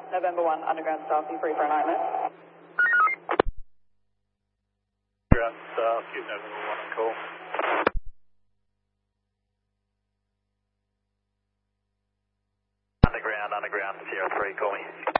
November 1, underground staff, you free for an island? Ground staff, you November 1 on call. Underground, Sierra 3, call me.